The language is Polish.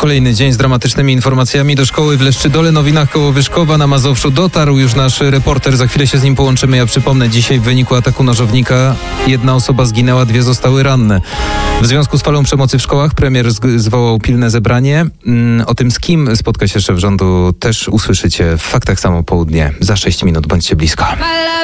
Kolejny dzień z dramatycznymi informacjami. Do szkoły w Leszczydole, Nowinach koło Wyszkowa na Mazowszu dotarł już nasz reporter. Za chwilę się z nim połączymy. Ja przypomnę, dzisiaj w wyniku ataku nożownika 1 osoba zginęła, 2 zostały ranne. W związku z falą przemocy w szkołach premier zwołał pilne zebranie. O tym, z kim spotka się szef rządu, też usłyszycie w Faktach Samo Południe. Za 6 minut. Bądźcie blisko.